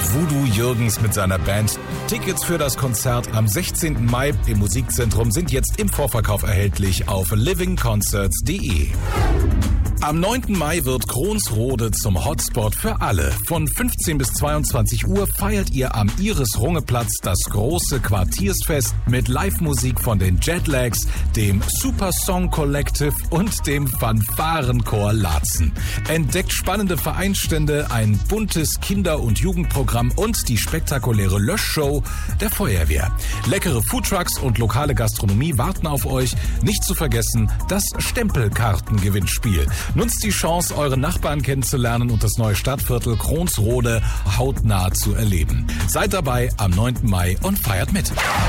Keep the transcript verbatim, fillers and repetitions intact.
Voodoo Jürgens mit seiner Band. Tickets für das Konzert am sechzehnten Mai im Musikzentrum sind jetzt im Vorverkauf erhältlich auf living concerts punkt de. Am neunten Mai wird Kronsrode zum Hotspot für alle. Von fünfzehn bis zweiundzwanzig Uhr feiert ihr am Iris-Runge-Platz das große Quartiersfest mit Live-Musik von den Jetlags, dem Super Song Collective und dem Fanfarenchor Laatzen. Entdeckt spannende Vereinsstände, ein buntes Kinder- und Jugendprogramm und die spektakuläre Löschshow der Feuerwehr. Leckere Foodtrucks und lokale Gastronomie warten auf euch. Nicht zu vergessen das Stempelkartengewinnspiel. Nutzt die Chance, eure Nachbarn kennenzulernen und das neue Stadtviertel Kronsrode hautnah zu erleben. Seid dabei am neunten Mai und feiert mit.